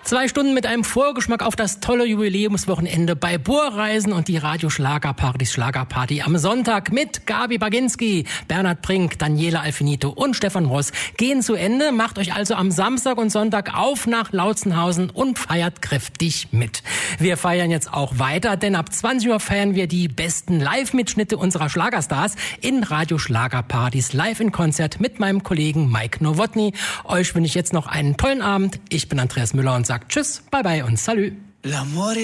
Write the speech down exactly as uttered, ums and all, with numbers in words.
Zwei Stunden mit einem Vorgeschmack auf das tolle Jubiläumswochenende bei Bohrreisen und die Radio-Schlagerpartys Schlagerparty am Sonntag mit Gabi Baginski, Bernhard Brink, Daniela Alfinito und Stefan Ross gehen zu Ende. Macht euch also am Samstag und Sonntag auf nach Lautzenhausen und feiert kräftig mit. Wir feiern jetzt auch weiter, denn ab zwanzig Uhr feiern wir die besten Live-Mitschnitte unserer Schlagerstars in Radio-Schlagerpartys live in Konzert mit meinem Kollegen Mike Nowotny. Euch wünsche ich jetzt noch einen tollen Abend. Ich bin Andreas Müller und sage Tschüss, bye bye und Salü.